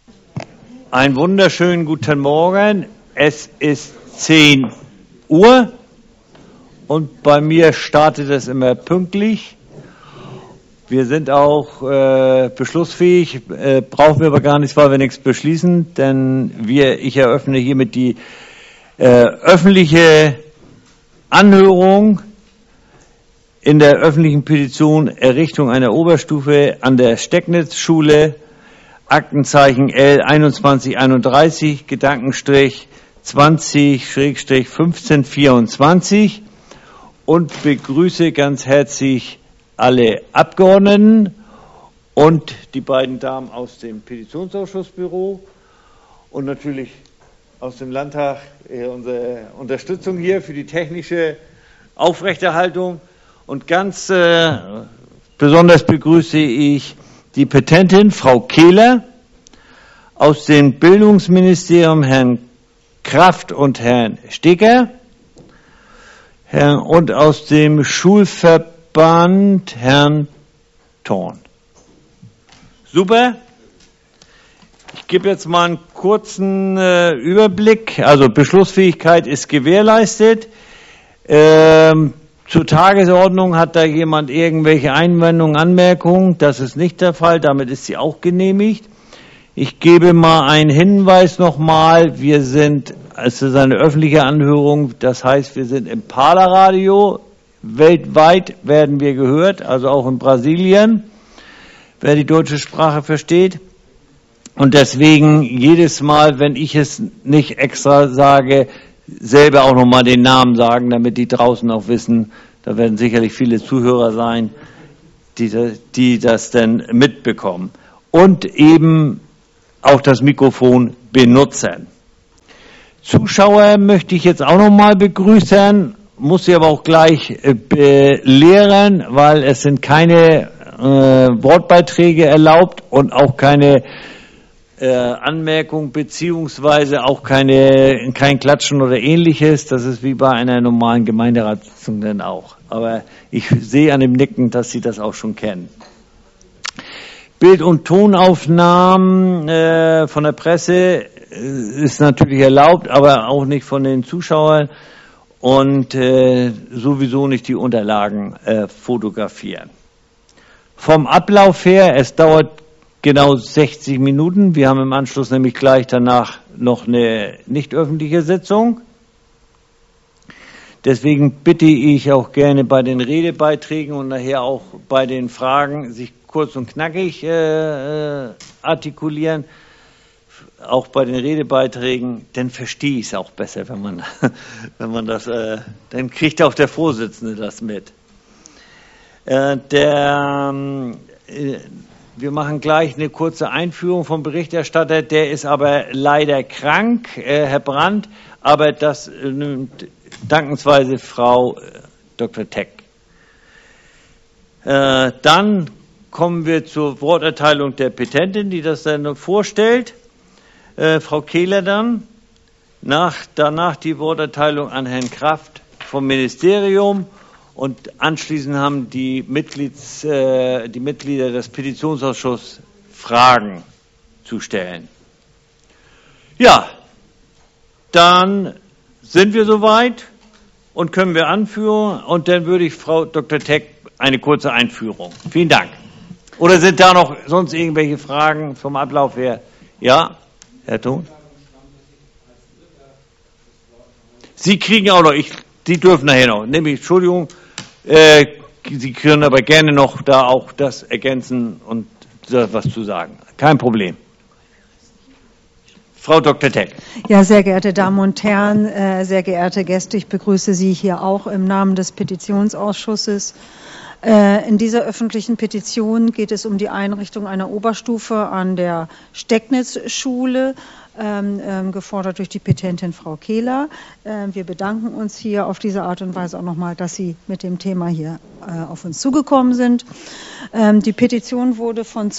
Einen wunderschönen guten Morgen. Es ist 10 Uhr und bei mir startet es immer pünktlich. Wir sind auch beschlussfähig, brauchen wir aber gar nichts, weil wir nichts beschließen, denn ich eröffne hiermit die öffentliche Anhörung in der öffentlichen Petition Errichtung einer Oberstufe an der Stecknitzschule, Aktenzeichen L2131, Gedankenstrich 20-1524 und begrüße ganz herzlich alle Abgeordneten und die beiden Damen aus dem Petitionsausschussbüro und natürlich aus dem Landtag unsere Unterstützung hier für die technische Aufrechterhaltung. Und ganz besonders begrüße ich die Petentin, Frau Kehler, aus dem Bildungsministerium, Herrn Kraft und Herrn Steger, und aus dem Schulverband, Herrn Thorn. Super. Ich gebe jetzt mal einen kurzen Überblick. Also Beschlussfähigkeit ist gewährleistet. Zur Tagesordnung hat da jemand irgendwelche Einwendungen, Anmerkungen? Das ist nicht der Fall, damit ist sie auch genehmigt. Ich gebe mal einen Hinweis nochmal. Es ist eine öffentliche Anhörung, das heißt, wir sind im Parler-Radio. Weltweit werden wir gehört, also auch in Brasilien, wer die deutsche Sprache versteht. Und deswegen jedes Mal, wenn ich es nicht extra sage, selber auch nochmal den Namen sagen, damit die draußen auch wissen, da werden sicherlich viele Zuhörer sein, die das dann mitbekommen. Und eben auch das Mikrofon benutzen. Zuschauer möchte ich jetzt auch nochmal begrüßen, muss sie aber auch gleich belehren, weil es sind keine Wortbeiträge erlaubt und auch keine Anmerkung beziehungsweise auch kein Klatschen oder ähnliches. Das ist wie bei einer normalen Gemeinderatssitzung dann auch. Aber ich sehe an dem Nicken, dass Sie das auch schon kennen. Bild- und Tonaufnahmen von der Presse ist natürlich erlaubt, aber auch nicht von den Zuschauern und sowieso nicht die Unterlagen fotografieren. Vom Ablauf her, es dauert genau 60 Minuten. Wir haben im Anschluss nämlich gleich danach noch eine nicht öffentliche Sitzung. Deswegen bitte ich auch gerne bei den Redebeiträgen und nachher auch bei den Fragen sich kurz und knackig artikulieren. Auch bei den Redebeiträgen, dann verstehe ich es auch besser, wenn man das, dann kriegt auch der Vorsitzende das mit. Wir machen gleich eine kurze Einführung vom Berichterstatter, der ist aber leider krank, Herr Brandt, aber das nimmt dankensweise Frau Dr. Teck. Dann kommen wir zur Worterteilung der Petentin, die das dann vorstellt. Frau Kehler dann. Danach die Worterteilung an Herrn Kraft vom Ministerium. Und anschließend haben die Mitglieder des Petitionsausschusses Fragen zu stellen. Ja, dann sind wir soweit und können wir anführen. Und dann würde ich Frau Dr. Teck eine kurze Einführung. Vielen Dank. Oder sind da noch sonst irgendwelche Fragen vom Ablauf her? Ja, Herr Thon? Sie kriegen auch noch, Sie dürfen nachher noch, nämlich, Entschuldigung, Sie können aber gerne noch da auch das ergänzen und was zu sagen. Kein Problem. Frau Dr. Teck. Ja, sehr geehrte Damen und Herren, sehr geehrte Gäste, ich begrüße Sie hier auch im Namen des Petitionsausschusses. In dieser öffentlichen Petition geht es um die Einrichtung einer Oberstufe an der Stecknitzschule, gefordert durch die Petentin Frau Kehler. Wir bedanken uns hier auf diese Art und Weise auch nochmal, dass Sie mit dem Thema hier auf uns zugekommen sind. Die Petition wurde von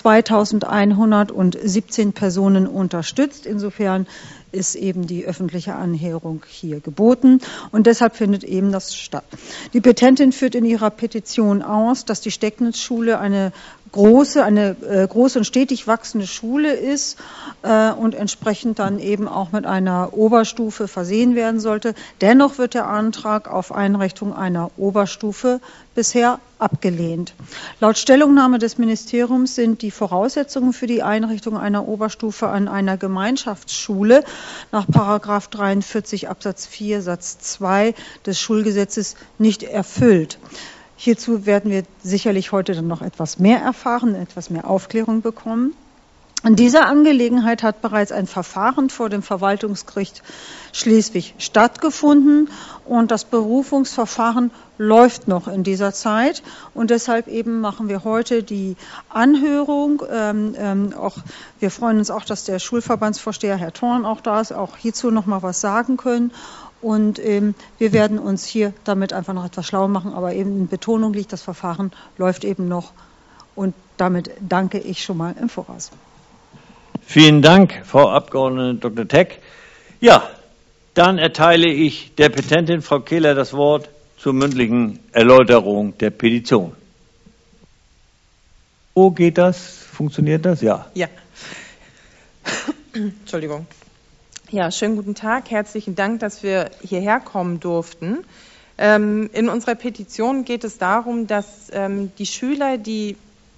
2117 Personen unterstützt. Insofern ist eben die öffentliche Anhörung hier geboten und deshalb findet eben das statt. Die Petentin führt in ihrer Petition aus, dass die Stecknitzschule eine eine große und stetig wachsende Schule ist und entsprechend dann eben auch mit einer Oberstufe versehen werden sollte. Dennoch wird der Antrag auf Einrichtung einer Oberstufe bisher abgelehnt. Laut Stellungnahme des Ministeriums sind die Voraussetzungen für die Einrichtung einer Oberstufe an einer Gemeinschaftsschule nach § 43 Absatz 4 Satz 2 des Schulgesetzes nicht erfüllt. Hierzu werden wir sicherlich heute dann noch etwas mehr erfahren, etwas mehr Aufklärung bekommen. In dieser Angelegenheit hat bereits ein Verfahren vor dem Verwaltungsgericht Schleswig stattgefunden und das Berufungsverfahren läuft noch in dieser Zeit und deshalb eben machen wir heute die Anhörung. Wir freuen uns auch, dass der Schulverbandsvorsteher Herr Thorn auch da ist, auch hierzu noch mal was sagen können. Und wir werden uns hier damit einfach noch etwas schlau machen, aber eben in Betonung liegt, das Verfahren läuft eben noch und damit danke ich schon mal im Voraus. Vielen Dank, Frau Abgeordnete Dr. Teck. Ja, dann erteile ich der Petentin, Frau Kehler, das Wort zur mündlichen Erläuterung der Petition. Wo geht das? Funktioniert das? Ja. Ja. Entschuldigung. Ja, schönen guten Tag. Herzlichen Dank, dass wir hierher kommen durften. In unserer Petition geht es darum, dass die Schüler, die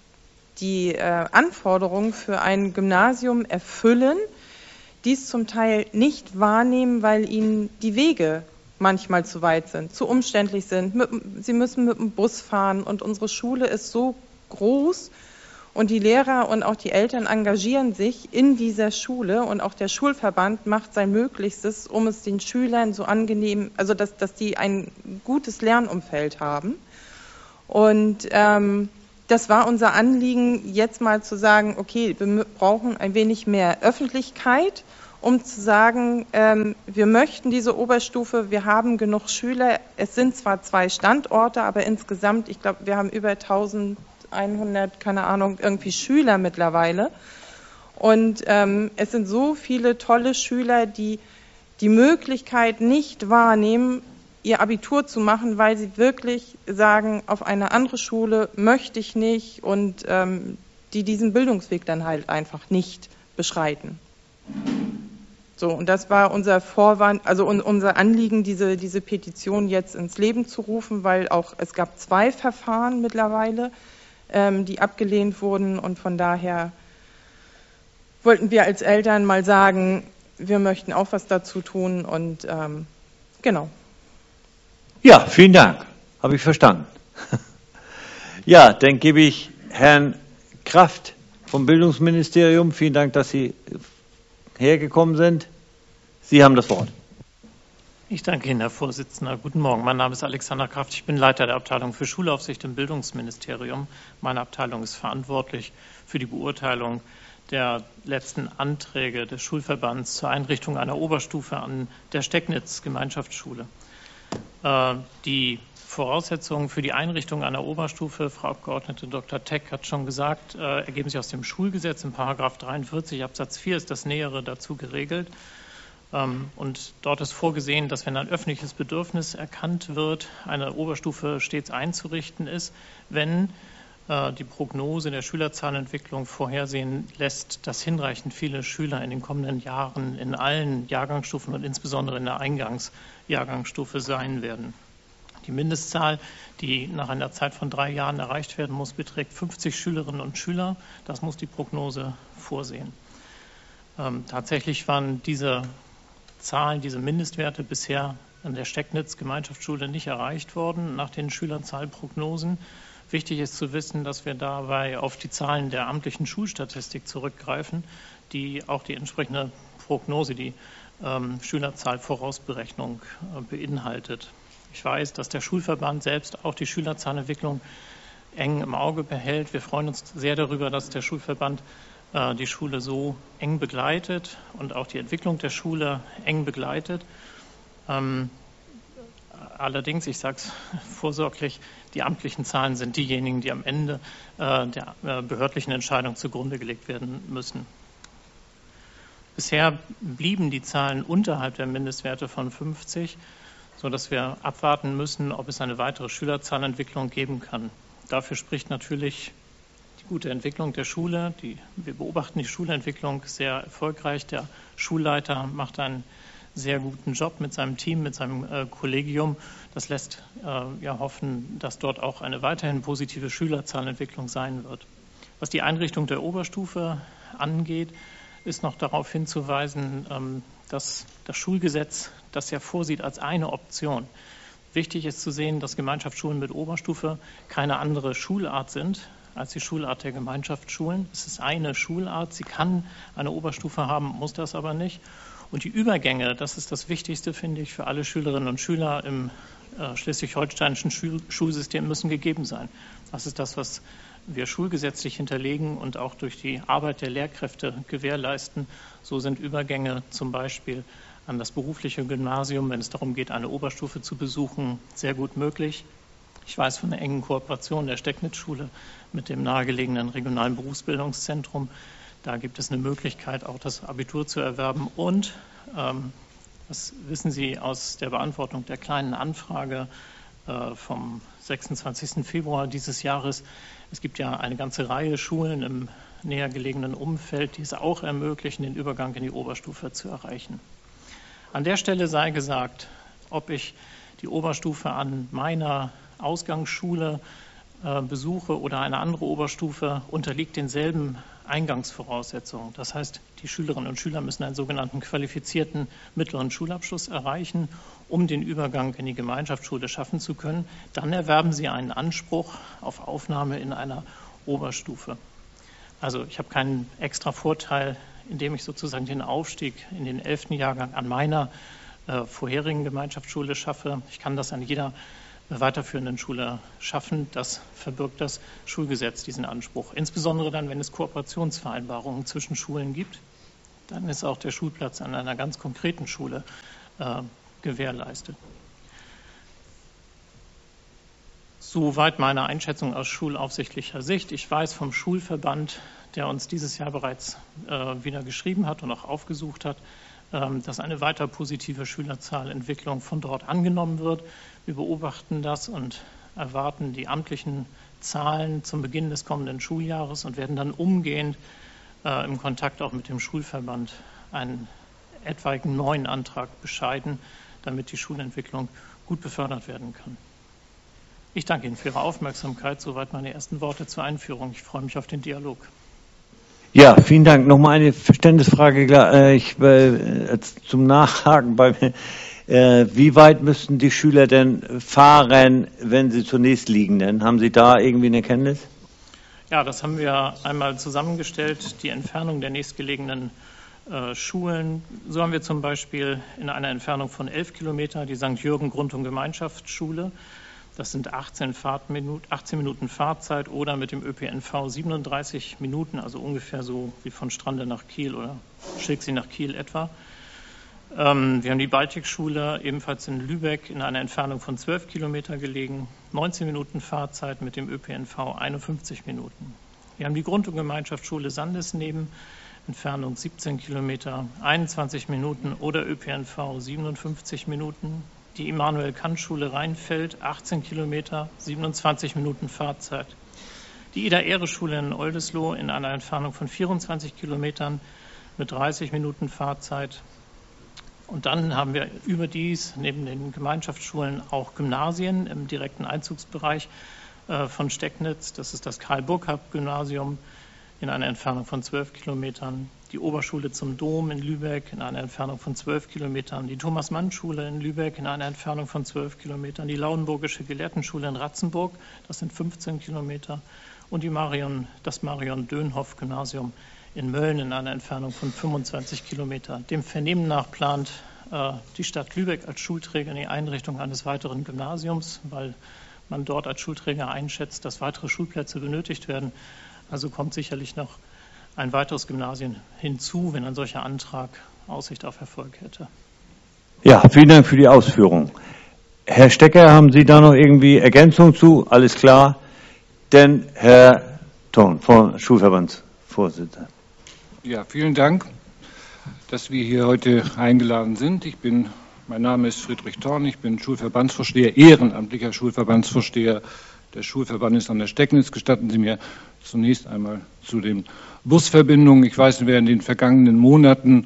Anforderungen für ein Gymnasium erfüllen, dies zum Teil nicht wahrnehmen, weil ihnen die Wege manchmal zu weit sind, zu umständlich sind. Sie müssen mit dem Bus fahren und unsere Schule ist so groß und die Lehrer und auch die Eltern engagieren sich in dieser Schule und auch der Schulverband macht sein Möglichstes, um es den Schülern so angenehm, also dass die ein gutes Lernumfeld haben. Und das war unser Anliegen, jetzt mal zu sagen, okay, wir brauchen ein wenig mehr Öffentlichkeit, um zu sagen, wir möchten diese Oberstufe, wir haben genug Schüler. Es sind zwar 2 Standorte, aber insgesamt, ich glaube, wir haben über 1100, keine Ahnung, irgendwie Schüler mittlerweile. Und es sind so viele tolle Schüler, die die Möglichkeit nicht wahrnehmen, ihr Abitur zu machen, weil sie wirklich sagen, auf eine andere Schule möchte ich nicht und die diesen Bildungsweg dann halt einfach nicht beschreiten. So, und das war unser Vorwand, also unser Anliegen, diese Petition jetzt ins Leben zu rufen, weil auch es gab 2 Verfahren mittlerweile, die abgelehnt wurden und von daher wollten wir als Eltern mal sagen, wir möchten auch was dazu tun und genau. Ja, vielen Dank. Habe ich verstanden. Ja, dann gebe ich Herrn Kraft vom Bildungsministerium. Vielen Dank, dass Sie hergekommen sind. Sie haben das Wort. Ich danke Ihnen, Herr Vorsitzender. Guten Morgen. Mein Name ist Alexander Kraft. Ich bin Leiter der Abteilung für Schulaufsicht im Bildungsministerium. Meine Abteilung ist verantwortlich für die Beurteilung der letzten Anträge des Schulverbands zur Einrichtung einer Oberstufe an der Stecknitz-Gemeinschaftsschule. Die Voraussetzungen für die Einrichtung einer Oberstufe, Frau Abgeordnete Dr. Teck hat schon gesagt, ergeben sich aus dem Schulgesetz. In § 43 Absatz 4 ist das Nähere dazu geregelt. Und dort ist vorgesehen, dass wenn ein öffentliches Bedürfnis erkannt wird, eine Oberstufe stets einzurichten ist, wenn die Prognose der Schülerzahlentwicklung vorhersehen lässt, dass hinreichend viele Schüler in den kommenden Jahren in allen Jahrgangsstufen und insbesondere in der Eingangsjahrgangsstufe sein werden. Die Mindestzahl, die nach einer Zeit von 3 Jahren erreicht werden muss, beträgt 50 Schülerinnen und Schüler. Das muss die Prognose vorsehen. Tatsächlich waren diese Zahlen, diese Mindestwerte bisher an der Stecknitz-Gemeinschaftsschule nicht erreicht worden nach den Schülerzahlprognosen. Wichtig ist zu wissen, dass wir dabei auf die Zahlen der amtlichen Schulstatistik zurückgreifen, die auch die entsprechende Prognose, die Schülerzahlvorausberechnung beinhaltet. Ich weiß, dass der Schulverband selbst auch die Schülerzahlentwicklung eng im Auge behält. Wir freuen uns sehr darüber, dass der Schulverband die Schule so eng begleitet und auch die Entwicklung der Schule eng begleitet. Allerdings, ich sage es vorsorglich, die amtlichen Zahlen sind diejenigen, die am Ende der behördlichen Entscheidung zugrunde gelegt werden müssen. Bisher blieben die Zahlen unterhalb der Mindestwerte von 50, sodass wir abwarten müssen, ob es eine weitere Schülerzahlentwicklung geben kann. Dafür spricht natürlich die gute Entwicklung der Schule. Wir beobachten die Schulentwicklung sehr erfolgreich. Der Schulleiter macht einen sehr guten Job mit seinem Team, mit seinem Kollegium. Das lässt hoffen, dass dort auch eine weiterhin positive Schülerzahlentwicklung sein wird. Was die Einrichtung der Oberstufe angeht, ist noch darauf hinzuweisen, dass das Schulgesetz das ja vorsieht als eine Option. Wichtig ist zu sehen, dass Gemeinschaftsschulen mit Oberstufe keine andere Schulart sind als die Schulart der Gemeinschaftsschulen. Es ist eine Schulart. Sie kann eine Oberstufe haben, muss das aber nicht. Und die Übergänge, das ist das Wichtigste, finde ich, für alle Schülerinnen und Schüler im schleswig-holsteinischen Schulsystem müssen gegeben sein. Das ist das, was wir schulgesetzlich hinterlegen und auch durch die Arbeit der Lehrkräfte gewährleisten. So sind Übergänge zum Beispiel an das berufliche Gymnasium, wenn es darum geht, eine Oberstufe zu besuchen, sehr gut möglich. Ich weiß von der engen Kooperation der Stecknitzschule mit dem nahegelegenen regionalen Berufsbildungszentrum. Da gibt es eine Möglichkeit, auch das Abitur zu erwerben. Und, das wissen Sie aus der Beantwortung der kleinen Anfrage vom 26. Februar dieses Jahres, es gibt ja eine ganze Reihe Schulen im näher gelegenen Umfeld, die es auch ermöglichen, den Übergang in die Oberstufe zu erreichen. An der Stelle sei gesagt, ob ich die Oberstufe an meiner Ausgangsschule besuche oder eine andere Oberstufe, unterliegt denselben Eingangsvoraussetzungen. Das heißt, die Schülerinnen und Schüler müssen einen sogenannten qualifizierten mittleren Schulabschluss erreichen, um den Übergang in die Gemeinschaftsschule schaffen zu können. Dann erwerben sie einen Anspruch auf Aufnahme in einer Oberstufe. Also ich habe keinen extra Vorteil, indem ich sozusagen den Aufstieg in den 11. Jahrgang an meiner vorherigen Gemeinschaftsschule schaffe. Ich kann das an jeder weiterführenden Schule schaffen. Das verbirgt das Schulgesetz, diesen Anspruch. Insbesondere dann, wenn es Kooperationsvereinbarungen zwischen Schulen gibt, dann ist auch der Schulplatz an einer ganz konkreten Schule gewährleistet. Soweit meine Einschätzung aus schulaufsichtlicher Sicht. Ich weiß vom Schulverband, der uns dieses Jahr bereits wieder geschrieben hat und auch aufgesucht hat, dass eine weiter positive Schülerzahlentwicklung von dort angenommen wird. Wir beobachten das und erwarten die amtlichen Zahlen zum Beginn des kommenden Schuljahres und werden dann umgehend im Kontakt auch mit dem Schulverband einen etwaigen neuen Antrag bescheiden, damit die Schulentwicklung gut befördert werden kann. Ich danke Ihnen für Ihre Aufmerksamkeit. Soweit meine ersten Worte zur Einführung. Ich freue mich auf den Dialog. Ja, vielen Dank. Nochmal eine Verständnisfrage zum Nachhaken. Wie weit müssten die Schüler denn fahren, wenn sie zur nächstliegenden? Haben Sie da irgendwie eine Kenntnis? Ja, das haben wir einmal zusammengestellt, die Entfernung der nächstgelegenen Schulen. So haben wir zum Beispiel in einer Entfernung von 11 Kilometer die St. Jürgen Grund- und Gemeinschaftsschule. Das sind 18 Minuten Fahrzeit oder mit dem ÖPNV 37 Minuten, also ungefähr so wie von Strande nach Kiel oder Schilksee nach Kiel etwa. Wir haben die Baltikschule ebenfalls in Lübeck in einer Entfernung von 12 Kilometer gelegen, 19 Minuten Fahrzeit mit dem ÖPNV 51 Minuten. Wir haben die Grund- und Gemeinschaftsschule Sandesneben, Entfernung 17 Kilometer, 21 Minuten oder ÖPNV 57 Minuten. Die Immanuel-Kant-Schule Rheinfeld, 18 Kilometer, 27 Minuten Fahrzeit. Die Ida-Ehre-Schule in Oldesloe in einer Entfernung von 24 Kilometern mit 30 Minuten Fahrzeit. Und dann haben wir überdies neben den Gemeinschaftsschulen auch Gymnasien im direkten Einzugsbereich von Stecknitz. Das ist das Karl-Burkhardt-Gymnasium in einer Entfernung von 12 Kilometern. Die Oberschule zum Dom in Lübeck in einer Entfernung von 12 Kilometern, die Thomas-Mann-Schule in Lübeck in einer Entfernung von 12 Kilometern, die Lauenburgische Gelehrtenschule in Ratzenburg, das sind 15 Kilometer, und das Marion-Dönhoff-Gymnasium in Mölln in einer Entfernung von 25 Kilometern. Dem Vernehmen nach plant die Stadt Lübeck als Schulträger die Einrichtung eines weiteren Gymnasiums, weil man dort als Schulträger einschätzt, dass weitere Schulplätze benötigt werden. Also kommt sicherlich noch ein weiteres Gymnasium hinzu, wenn ein solcher Antrag Aussicht auf Erfolg hätte. Ja, vielen Dank für die Ausführung. Herr Stecker, haben Sie da noch irgendwie Ergänzung zu? Alles klar. Denn Herr Thorn, Schulverbandsvorsitzender. Ja, vielen Dank, dass wir hier heute eingeladen sind. Mein Name ist Friedrich Thorn, ich bin Schulverbandsvorsteher, ehrenamtlicher Schulverbandsvorsteher des Schulverbandes an der Stecknitz. Gestatten Sie mir Zunächst einmal zu den Busverbindungen. Ich weiß, wer in den vergangenen Monaten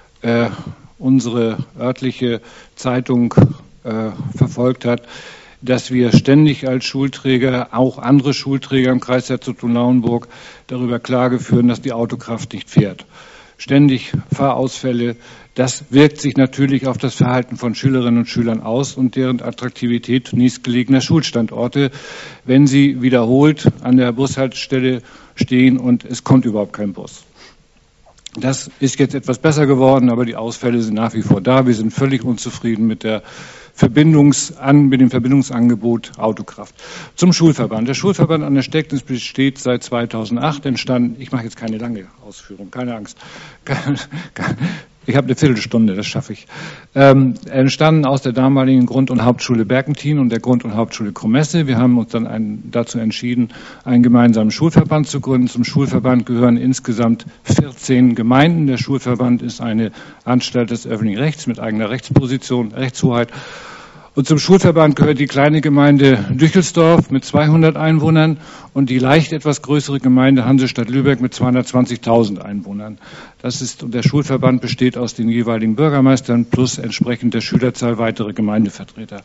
unsere örtliche Zeitung verfolgt hat, dass wir ständig als Schulträger, auch andere Schulträger im Kreis Herzogtum-Lauenburg, darüber Klage führen, dass die Autokraft nicht fährt. Ständig Fahrausfälle, das wirkt sich natürlich auf das Verhalten von Schülerinnen und Schülern aus und deren Attraktivität nächstgelegener Schulstandorte, wenn sie wiederholt an der Bushaltestelle stehen und es kommt überhaupt kein Bus. Das ist jetzt etwas besser geworden, aber die Ausfälle sind nach wie vor da. Wir sind völlig unzufrieden mit dem Verbindungsangebot Autokraft. Zum Schulverband. Der Schulverband an der Stecknitz besteht seit 2008, entstanden, ich mache jetzt keine lange Ausführung, keine Angst. Ich habe eine Viertelstunde, das schaffe ich. Entstanden aus der damaligen Grund- und Hauptschule Berkentin und der Grund- und Hauptschule Kromesse. Wir haben uns dann dazu entschieden, einen gemeinsamen Schulverband zu gründen. Zum Schulverband gehören insgesamt 14 Gemeinden. Der Schulverband ist eine Anstalt des öffentlichen Rechts mit eigener Rechtsposition, Rechtshoheit. Und zum Schulverband gehört die kleine Gemeinde Düchelsdorf mit 200 Einwohnern und die leicht etwas größere Gemeinde Hansestadt-Lübeck mit 220.000 Einwohnern. Und der Schulverband besteht aus den jeweiligen Bürgermeistern plus entsprechend der Schülerzahl weitere Gemeindevertreter.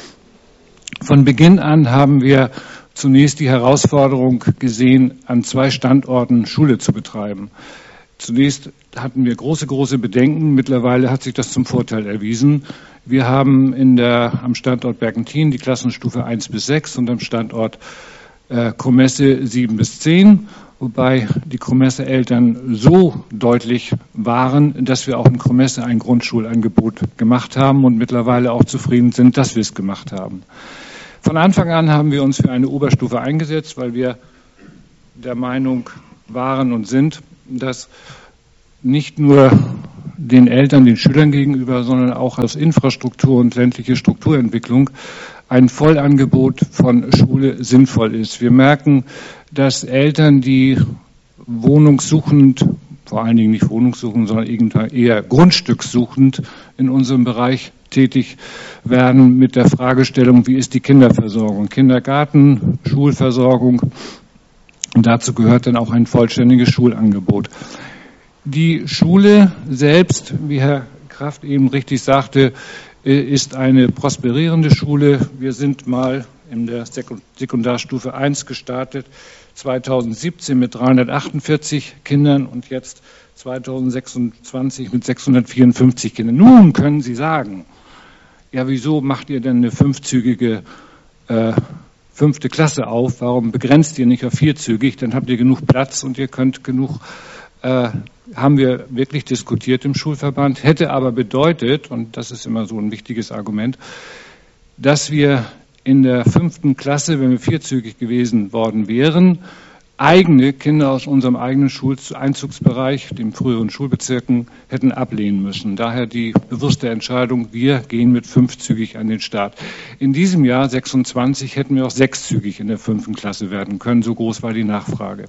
Von Beginn an haben wir zunächst die Herausforderung gesehen, an 2 Standorten Schule zu betreiben. Zunächst hatten wir große Bedenken. Mittlerweile hat sich das zum Vorteil erwiesen. Wir haben am Standort Berkentin die Klassenstufe 1 bis 6 und am Standort Kromesse 7 bis 10, wobei die Kromesse-Eltern so deutlich waren, dass wir auch in Kromesse ein Grundschulangebot gemacht haben und mittlerweile auch zufrieden sind, dass wir es gemacht haben. Von Anfang an haben wir uns für eine Oberstufe eingesetzt, weil wir der Meinung waren und sind, dass nicht nur den Eltern, den Schülern gegenüber, sondern auch als Infrastruktur und ländliche Strukturentwicklung ein Vollangebot von Schule sinnvoll ist. Wir merken, dass Eltern, die wohnungssuchend, vor allen Dingen nicht wohnungssuchend, sondern eher grundstückssuchend in unserem Bereich tätig werden mit der Fragestellung, wie ist die Kinderversorgung, Kindergarten, Schulversorgung. Und dazu gehört dann auch ein vollständiges Schulangebot. Die Schule selbst, wie Herr Kraft eben richtig sagte, ist eine prosperierende Schule. Wir sind mal in der Sekundarstufe 1 gestartet, 2017 mit 348 Kindern und jetzt 2026 mit 654 Kindern. Nun können Sie sagen, ja, wieso macht ihr denn eine 5-zügige 5. Klasse auf? Warum begrenzt ihr nicht auf 4-zügig? Dann habt ihr genug Platz und ihr könnt genug, haben wir wirklich diskutiert im Schulverband, hätte aber bedeutet, und das ist immer so ein wichtiges Argument, dass wir in der 5. Klasse, wenn wir 4-zügig gewesen worden wären, eigene Kinder aus unserem eigenen Einzugsbereich, dem früheren Schulbezirken, hätten ablehnen müssen. Daher die bewusste Entscheidung, wir gehen mit 5-zügig an den Start. In diesem Jahr 26 hätten wir auch 6-zügig in der 5. Klasse werden können. So groß war die Nachfrage.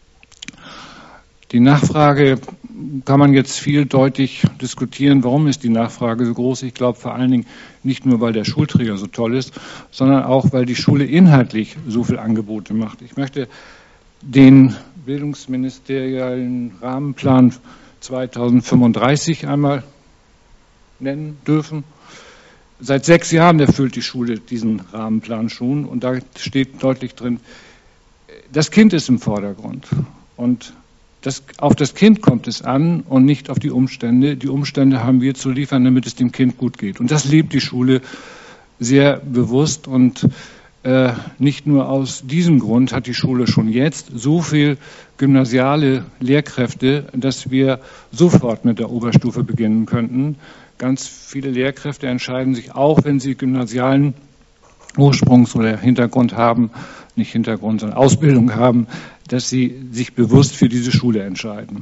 Die Nachfrage kann man jetzt vieldeutig diskutieren. Warum ist die Nachfrage so groß? Ich glaube vor allen Dingen nicht nur, weil der Schulträger so toll ist, sondern auch, weil die Schule inhaltlich so viele Angebote macht. Ich möchte den bildungsministeriellen Rahmenplan 2035 einmal nennen dürfen. Seit 6 Jahren erfüllt die Schule diesen Rahmenplan schon und da steht deutlich drin, das Kind ist im Vordergrund und auf das Kind kommt es an und nicht auf die Umstände. Die Umstände haben wir zu liefern, damit es dem Kind gut geht. Und das lebt die Schule sehr bewusst und nicht nur aus diesem Grund hat die Schule schon jetzt so viel gymnasiale Lehrkräfte, dass wir sofort mit der Oberstufe beginnen könnten. Ganz viele Lehrkräfte entscheiden sich auch, wenn sie gymnasialen Ursprungs- oder Hintergrund haben, nicht Hintergrund, sondern Ausbildung haben, dass sie sich bewusst für diese Schule entscheiden.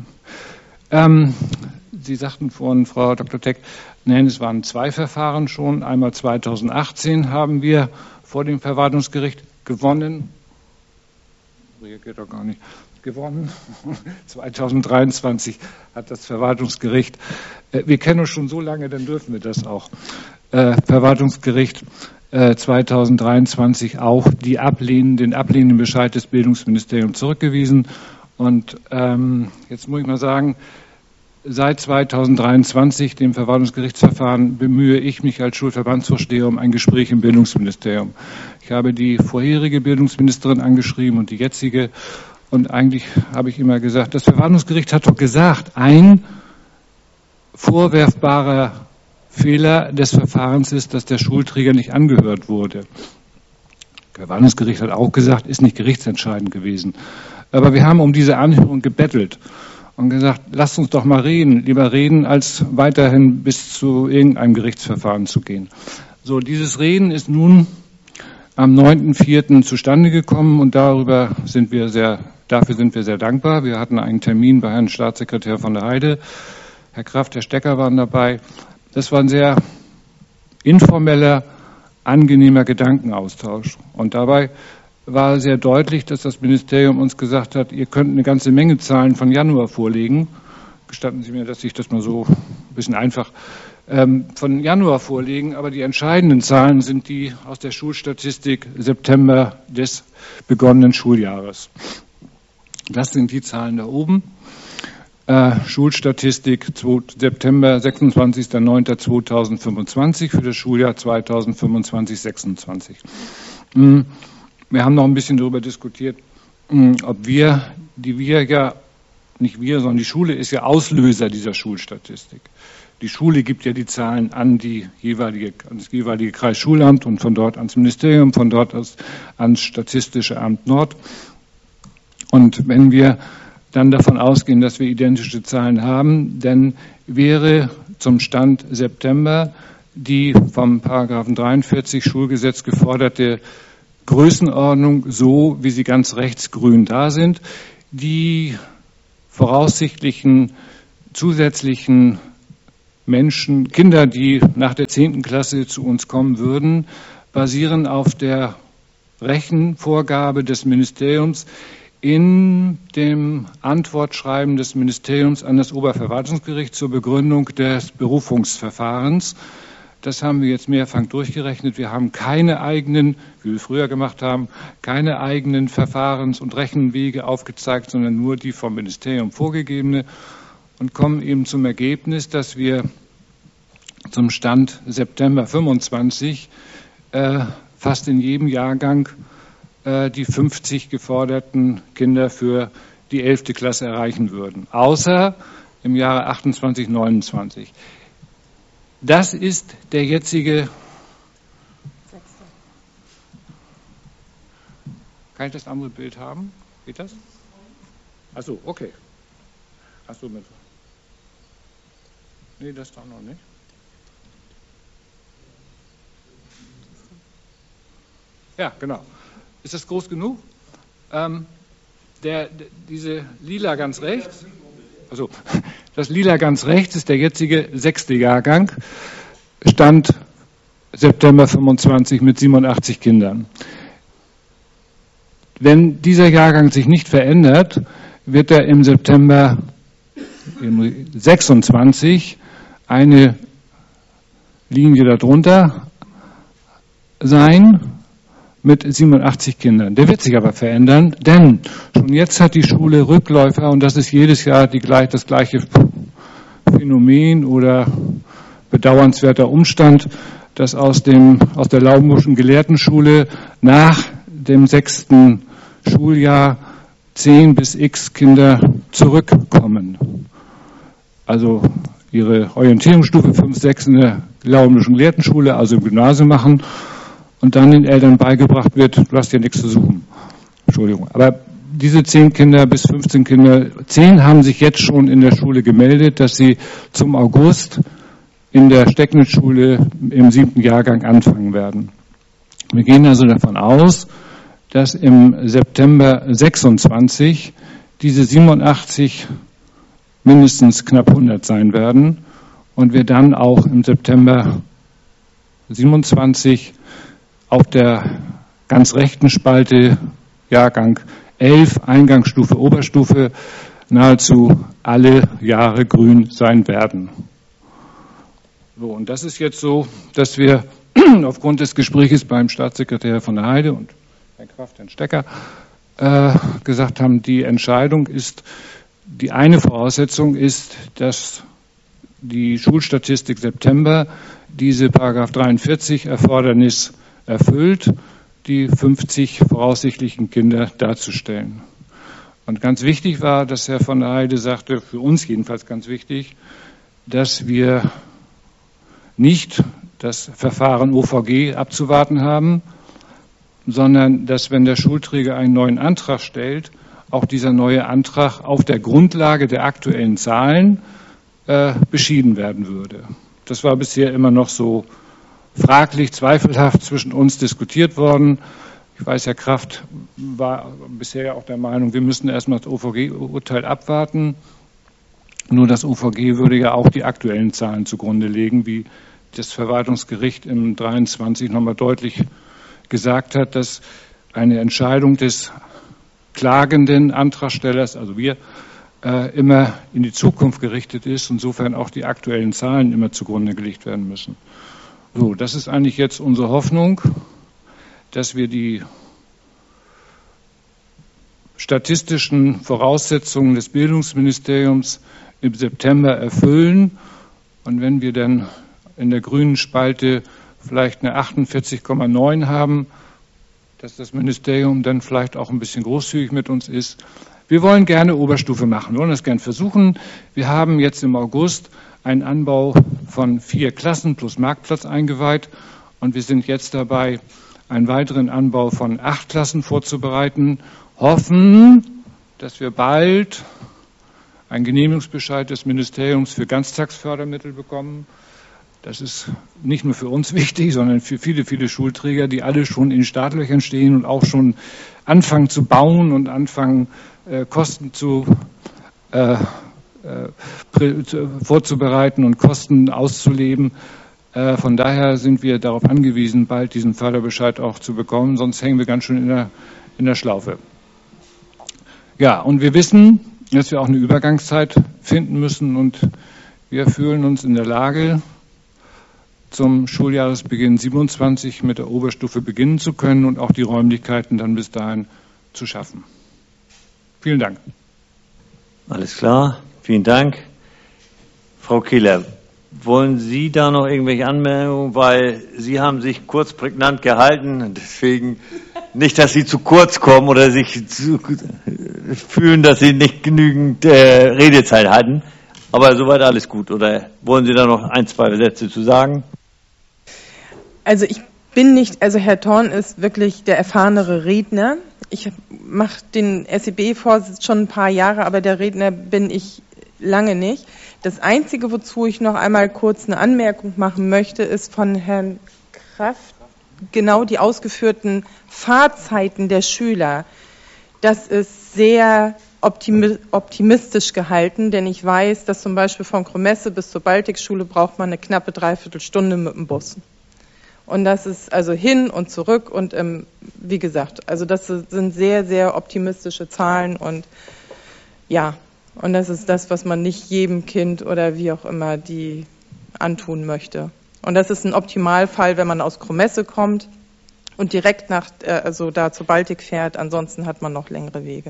Sie sagten vorhin, Frau Dr. Teck, nein, es waren 2 Verfahren schon. Einmal 2018 haben wir vor dem Verwaltungsgericht gewonnen. Reagiert doch gar nicht. Gewonnen. 2023 hat das Verwaltungsgericht, wir kennen uns schon so lange, dann dürfen wir das auch, Verwaltungsgericht 2023 auch den ablehnenden Bescheid des Bildungsministeriums zurückgewiesen. Und jetzt muss ich mal sagen, seit 2023, dem Verwaltungsgerichtsverfahren, bemühe ich mich als Schulverbandsvorsteher um ein Gespräch im Bildungsministerium. Ich habe die vorherige Bildungsministerin angeschrieben und die jetzige. Und eigentlich habe ich immer gesagt, das Verwaltungsgericht hat doch gesagt, ein vorwerfbarer Fehler des Verfahrens ist, dass der Schulträger nicht angehört wurde. Das Verwaltungsgericht hat auch gesagt, ist nicht gerichtsentscheidend gewesen. Aber wir haben um diese Anhörung gebettelt und gesagt, lasst uns doch mal reden, lieber reden, als weiterhin bis zu irgendeinem Gerichtsverfahren zu gehen. So, dieses Reden ist nun am 9.4. zustande gekommen und dafür sind wir sehr dankbar. Wir hatten einen Termin bei Herrn Staatssekretär von der Heide, Herr Kraft, Herr Stecker waren dabei. Das war ein sehr informeller, angenehmer Gedankenaustausch. Und dabei war sehr deutlich, dass das Ministerium uns gesagt hat, ihr könnt eine ganze Menge Zahlen von Januar vorlegen. Gestatten Sie mir, dass ich das mal so ein bisschen einfach von Januar vorlegen, aber die entscheidenden Zahlen sind die aus der Schulstatistik September des begonnenen Schuljahres. Das sind die Zahlen da oben. Schulstatistik September 26.09.2025 für das Schuljahr 2025/26. Wir haben noch ein bisschen darüber diskutiert, ob die Schule ist ja Auslöser dieser Schulstatistik. Die Schule gibt ja die Zahlen an das jeweilige Kreisschulamt und von dort ans Ministerium, von dort aus ans Statistische Amt Nord. Und wenn wir dann davon ausgehen, dass wir identische Zahlen haben, dann wäre zum Stand September die vom Paragraphen 43 Schulgesetz geforderte Größenordnung so, wie sie ganz rechts grün da sind. Die voraussichtlichen zusätzlichen Kinder, die nach der 10. Klasse zu uns kommen würden, basieren auf der Rechenvorgabe des Ministeriums in dem Antwortschreiben des Ministeriums an das Oberverwaltungsgericht zur Begründung des Berufungsverfahrens. Das haben wir jetzt mehrfach durchgerechnet. Wir haben keine eigenen, wie wir früher gemacht haben, keine eigenen Verfahrens- und Rechenwege aufgezeigt, sondern nur die vom Ministerium vorgegebene und kommen eben zum Ergebnis, dass wir zum Stand September 25 fast in jedem Jahrgang die 50 geforderten Kinder für die 11. Klasse erreichen würden, außer im Jahre 28, 29. Das ist der jetzige. Kann ich das andere Bild haben? Geht das? Ach so, okay. Hast du mit? Nee, das doch noch nicht. Ja, genau. Ist das groß genug? Diese lila ganz rechts. Also das lila ganz rechts ist der jetzige 6. Jahrgang, Stand September 25 mit 87 Kindern. Wenn dieser Jahrgang sich nicht verändert, wird er im September 26 eine Linie darunter sein mit 87 Kindern. Der wird sich aber verändern, denn schon jetzt hat die Schule Rückläufer und das ist jedes Jahr das gleiche Phänomen oder bedauernswerter Umstand, dass aus der Laubenbuschen Gelehrtenschule nach dem 6. Schuljahr 10 bis x Kinder zurückkommen. Also ihre Orientierungsstufe 5, 6 in der Laubenbuschen Gelehrtenschule, also im Gymnasium machen und dann den Eltern beigebracht wird, du hast hier nichts zu suchen. Entschuldigung. Aber diese 10 Kinder bis 15 Kinder, 10 haben sich jetzt schon in der Schule gemeldet, dass sie zum August in der Stecknitzschule im 7. Jahrgang anfangen werden. Wir gehen also davon aus, dass im September 26 diese 87 mindestens knapp 100 sein werden und wir dann auch im September 27 auf der ganz rechten Spalte Jahrgang 11, Eingangsstufe, Oberstufe, nahezu alle Jahre grün sein werden. So, und das ist jetzt so, dass wir aufgrund des Gesprächs beim Staatssekretär von der Heide und Herrn Kraft, Herrn Stecker, gesagt haben, die Entscheidung ist, die eine Voraussetzung ist, dass die Schulstatistik September diese § 43 Erfordernis erfüllt, die 50 voraussichtlichen Kinder darzustellen. Und ganz wichtig war, dass Herr von der Heide sagte, für uns jedenfalls ganz wichtig, dass wir nicht das Verfahren OVG abzuwarten haben, sondern dass, wenn der Schulträger einen neuen Antrag stellt, auch dieser neue Antrag auf der Grundlage der aktuellen Zahlen beschieden werden würde. Das war bisher immer noch so fraglich, zweifelhaft zwischen uns diskutiert worden. Ich weiß, Herr Kraft war bisher ja auch der Meinung, wir müssen erstmal das OVG-Urteil abwarten. Nur das OVG würde ja auch die aktuellen Zahlen zugrunde legen, wie das Verwaltungsgericht im 23 nochmal deutlich gesagt hat, dass eine Entscheidung des klagenden Antragstellers, also wir, immer in die Zukunft gerichtet ist, insofern auch die aktuellen Zahlen immer zugrunde gelegt werden müssen. So, das ist eigentlich jetzt unsere Hoffnung, dass wir die statistischen Voraussetzungen des Bildungsministeriums im September erfüllen. Und wenn wir dann in der grünen Spalte vielleicht eine 48,9 haben, dass das Ministerium dann vielleicht auch ein bisschen großzügig mit uns ist. Wir wollen gerne Oberstufe machen, wir wollen das gerne versuchen. Wir haben jetzt im August einen Anbau von 4 Klassen plus Marktplatz eingeweiht und wir sind jetzt dabei, einen weiteren Anbau von 8 Klassen vorzubereiten, hoffen, dass wir bald einen Genehmigungsbescheid des Ministeriums für Ganztagsfördermittel bekommen. Das ist nicht nur für uns wichtig, sondern für viele, viele Schulträger, die alle schon in Startlöchern stehen und auch schon anfangen zu bauen und anfangen, Kosten vorzubereiten und Kosten auszuleben. Von daher sind wir darauf angewiesen, bald diesen Förderbescheid auch zu bekommen, sonst hängen wir ganz schön in der Schlaufe. Ja, und wir wissen, dass wir auch eine Übergangszeit finden müssen und wir fühlen uns in der Lage, zum Schuljahresbeginn 27 mit der Oberstufe beginnen zu können und auch die Räumlichkeiten dann bis dahin zu schaffen. Vielen Dank. Alles klar, vielen Dank. Frau Kehler, wollen Sie da noch irgendwelche Anmerkungen, weil Sie haben sich kurz prägnant gehalten, deswegen nicht, dass Sie zu kurz kommen oder sich fühlen, dass Sie nicht genügend Redezeit hatten, aber soweit alles gut. Oder wollen Sie da noch 1, 2 Sätze zu sagen? Also Herr Thorn ist wirklich der erfahrenere Redner. Ich mache den SEB-Vorsitz schon ein paar Jahre, aber der Redner bin ich lange nicht. Das Einzige, wozu ich noch einmal kurz eine Anmerkung machen möchte, ist von Herrn Kraft genau die ausgeführten Fahrzeiten der Schüler. Das ist sehr optimistisch gehalten, denn ich weiß, dass zum Beispiel von Kromesse bis zur Baltikschule braucht man eine knappe Dreiviertelstunde mit dem Bus. Und das ist also hin und zurück und wie gesagt, also das sind sehr, sehr optimistische Zahlen und ja, und das ist das, was man nicht jedem Kind oder wie auch immer die antun möchte. Und das ist ein Optimalfall, wenn man aus Kromesse kommt und direkt also da zur Baltik fährt, ansonsten hat man noch längere Wege.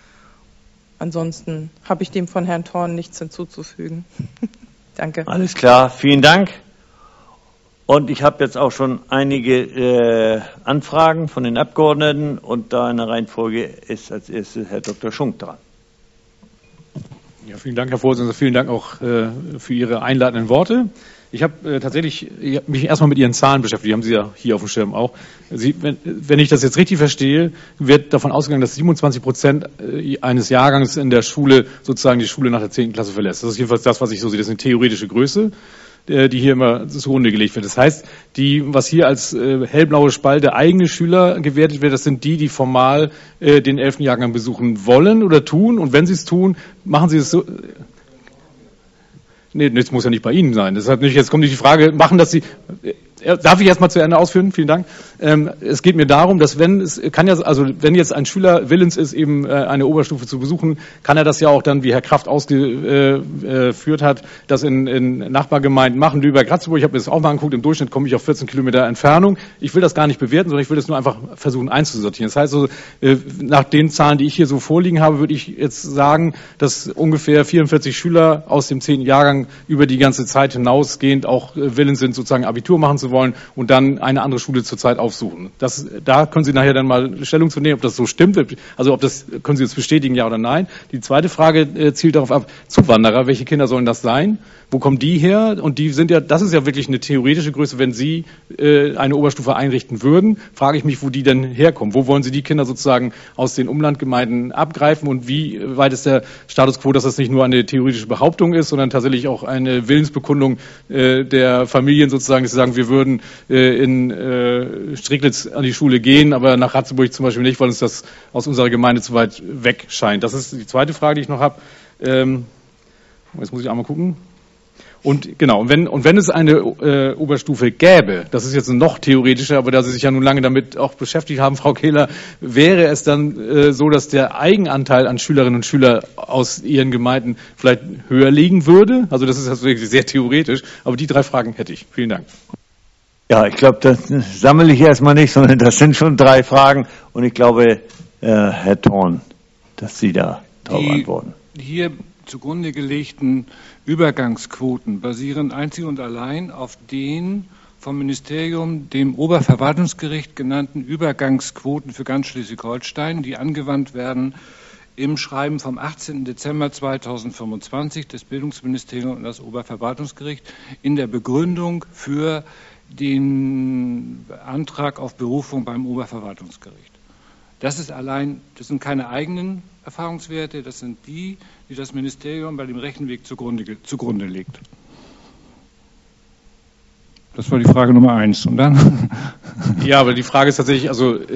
Ansonsten habe ich dem von Herrn Thorn nichts hinzuzufügen. Danke. Alles klar, vielen Dank. Und ich habe jetzt auch schon einige Anfragen von den Abgeordneten und da in der Reihenfolge ist als erstes Herr Dr. Schunk dran. Ja, vielen Dank, Herr Vorsitzender. Vielen Dank auch für Ihre einleitenden Worte. Ich habe tatsächlich mich erstmal mit Ihren Zahlen beschäftigt. Die haben Sie ja hier auf dem Schirm auch. Wenn ich das jetzt richtig verstehe, wird davon ausgegangen, dass 27% eines Jahrgangs in der Schule sozusagen die Schule nach der 10. Klasse verlässt. Das ist jedenfalls das, was ich so sehe. Das ist eine theoretische Größe, die hier immer zugrunde gelegt wird. Das heißt, was hier als hellblaue Spalte eigene Schüler gewertet wird, das sind die formal den 11. Jahrgang besuchen wollen oder tun. Und wenn sie es tun, machen sie es so. Nee, das muss ja nicht bei Ihnen sein. Deshalb nicht, jetzt kommt nicht die Frage, machen das Sie. Darf ich erst mal zu Ende ausführen? Vielen Dank. Es geht mir darum, dass wenn jetzt ein Schüler willens ist, eben eine Oberstufe zu besuchen, kann er das ja auch dann, wie Herr Kraft ausgeführt hat, das in Nachbargemeinden machen. Lübeck-Ratzeburg, ich habe mir das auch mal angeguckt, im Durchschnitt komme ich auf 14 Kilometer Entfernung. Ich will das gar nicht bewerten, sondern ich will das nur einfach versuchen einzusortieren. Das heißt also, nach den Zahlen, die ich hier so vorliegen habe, würde ich jetzt sagen, dass ungefähr 44 Schüler aus dem 10. Jahrgang über die ganze Zeit hinausgehend auch willens sind, sozusagen Abitur machen zu wollen und dann eine andere Schule zurzeit aufsuchen. Da können Sie nachher dann mal Stellung zu nehmen, ob das so stimmt. Also können Sie das bestätigen, ja oder nein. Die zweite Frage zielt darauf ab, Zuwanderer, welche Kinder sollen das sein? Wo kommen die her? Und das ist ja wirklich eine theoretische Größe. Wenn Sie eine Oberstufe einrichten würden, frage ich mich, wo die denn herkommen. Wo wollen Sie die Kinder sozusagen aus den Umlandgemeinden abgreifen und wie weit ist der Status quo, dass das nicht nur eine theoretische Behauptung ist, sondern tatsächlich auch eine Willensbekundung der Familien sozusagen, die sagen, wir würden in Striglitz an die Schule gehen, aber nach Ratzeburg zum Beispiel nicht, weil uns das aus unserer Gemeinde zu weit weg scheint. Das ist die zweite Frage, die ich noch habe. Jetzt muss ich einmal gucken. Und genau, und wenn es eine Oberstufe gäbe, das ist jetzt noch theoretischer, aber da Sie sich ja nun lange damit auch beschäftigt haben, Frau Kehler, wäre es dann so, dass der Eigenanteil an Schülerinnen und Schülern aus Ihren Gemeinden vielleicht höher liegen würde? Also das ist also wirklich sehr theoretisch, aber die 3 Fragen hätte ich. Vielen Dank. Ja, ich glaube, das sammle ich erstmal nicht, sondern das sind schon 3 Fragen und ich glaube, Herr Thorn, dass Sie da drauf antworten. Hier zugrunde gelegten Übergangsquoten basieren einzig und allein auf den vom Ministerium, dem Oberverwaltungsgericht genannten Übergangsquoten für ganz Schleswig-Holstein, die angewandt werden im Schreiben vom 18. Dezember 2025 des Bildungsministeriums und das Oberverwaltungsgericht in der Begründung für den Antrag auf Berufung beim Oberverwaltungsgericht. Das sind keine eigenen Erfahrungswerte, das sind die das Ministerium bei dem Rechenweg zugrunde legt. Das war die Frage Nummer 1. Und dann? Ja, aber die Frage ist tatsächlich,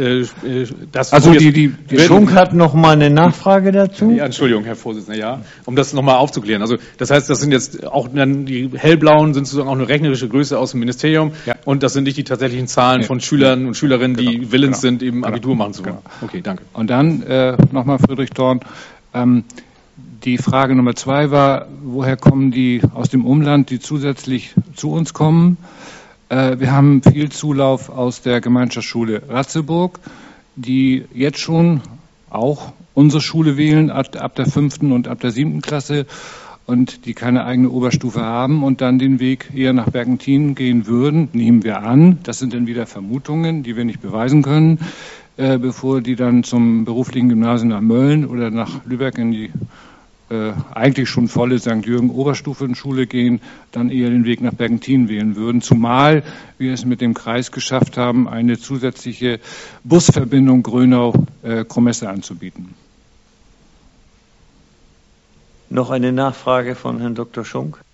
die Schunk hat noch mal eine Nachfrage dazu. Ja, Entschuldigung, Herr Vorsitzender, ja, um das noch mal aufzuklären. Also das heißt, das sind jetzt auch dann die hellblauen sind sozusagen auch eine rechnerische Größe aus dem Ministerium und das sind nicht die tatsächlichen Zahlen von Schülern und Schülerinnen, die willens sind, eben Abitur machen zu wollen. Okay, danke. Und dann nochmal Friedrich Thorn. Die Frage Nummer 2 war, woher kommen die aus dem Umland, die zusätzlich zu uns kommen? Wir haben viel Zulauf aus der Gemeinschaftsschule Ratzeburg, die jetzt schon auch unsere Schule wählen, ab der 5. und ab der 7. Klasse und die keine eigene Oberstufe haben und dann den Weg eher nach Bergentin gehen würden, nehmen wir an. Das sind dann wieder Vermutungen, die wir nicht beweisen können, bevor die dann zum beruflichen Gymnasium nach Mölln oder nach Lübeck in die eigentlich schon volle St. Jürgen Oberstufenschule gehen, dann eher den Weg nach Bergentin wählen würden, zumal wir es mit dem Kreis geschafft haben, eine zusätzliche Busverbindung Grönau-Kromesse anzubieten. Noch eine Nachfrage von Herrn Dr. Schunk.